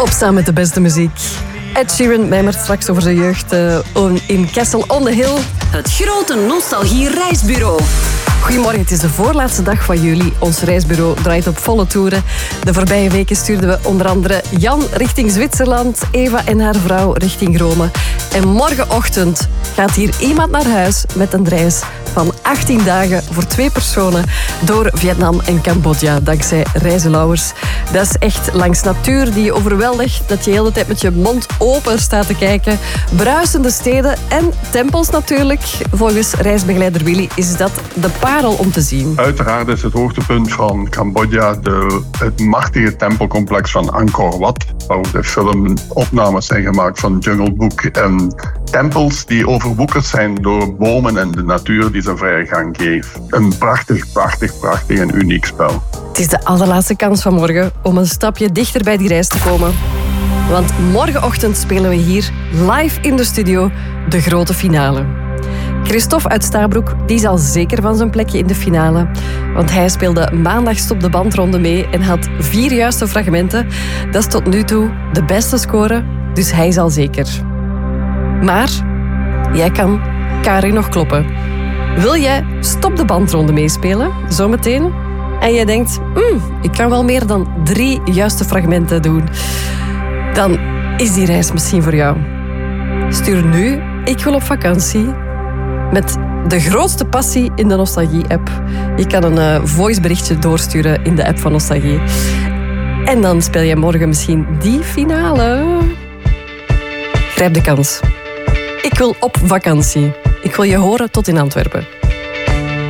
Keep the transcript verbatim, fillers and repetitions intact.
Opstaan met de beste muziek. Ed Sheeran mijmert straks over zijn jeugd uh, in Castle on the Hill. Het grote nostalgie-reisbureau. Goedemorgen, het is de voorlaatste dag van juli. Ons reisbureau draait op volle toeren. De voorbije weken stuurden we onder andere Jan richting Zwitserland, Eva en haar vrouw richting Rome. En morgenochtend gaat hier iemand naar huis met een reis van achttien dagen voor twee personen door Vietnam en Cambodja, dankzij Reizenlauwers. Dat is echt langs natuur die je overweldigt, dat je de hele tijd met je mond open staat te kijken. Bruisende steden en tempels natuurlijk. Volgens reisbegeleider Willy is dat de parel om te zien. Uiteraard is het hoogtepunt van Cambodja de, het machtige tempelcomplex van Angkor Wat, waar ook de filmopnames zijn gemaakt van Jungle Book. En tempels die overwoekerd zijn door bomen en de natuur die zijn vrije gang geeft. Een prachtig, prachtig, prachtig en uniek spel. Het is de allerlaatste kans van morgen om een stapje dichter bij die reis te komen. Want morgenochtend spelen we hier live in de studio de grote finale. Christophe uit Stabroek die zal zeker van zijn plekje in de finale. Want hij speelde maandag Stop de Bandronde mee en had vier juiste fragmenten. Dat is tot nu toe de beste score, dus hij zal zeker. Maar jij kan Karin nog kloppen. Wil jij Stop de Bandronde meespelen, zometeen? En jij denkt, mm, ik kan wel meer dan drie juiste fragmenten doen. Dan is die reis misschien voor jou. Stuur nu Ik wil op vakantie met de grootste passie in de Nostalgie-app. Je kan een uh, voiceberichtje doorsturen in de app van Nostalgie. En dan speel je morgen misschien die finale. Grijp de kans. Ik wil op vakantie. Ik wil je horen tot in Antwerpen.